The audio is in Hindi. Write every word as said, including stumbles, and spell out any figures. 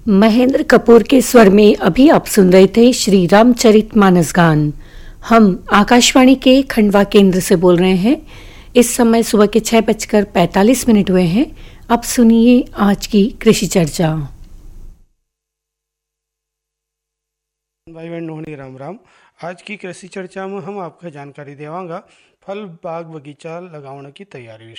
महेंद्र कपूर के स्वर में अभी आप सुन रहे थे श्री रामचरितमानस गान। हम आकाशवाणी के खंडवा केंद्र से बोल रहे हैं। इस समय सुबह के छह बजकर पैंतालीस मिनट हुए हैं। अब सुनिए आज की कृषि चर्चा। भाई बहन नोहनी राम राम। आज की कृषि चर्चा में हम आपको जानकारी देवांगा फल बाग बगीचा लगाने की तैयारी।